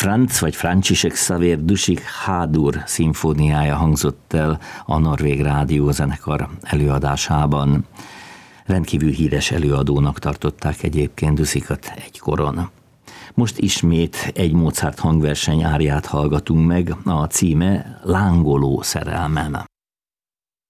Franz vagy František Xaver Dusik H-dur szimfóniája hangzott el a Norvég Rádiózenekar előadásában. Rendkívül híres előadónak tartották egyébként Dusikat egykoron. Most ismét egy Mozart hangverseny áriát hallgatunk meg, a címe Lángoló szerelmem.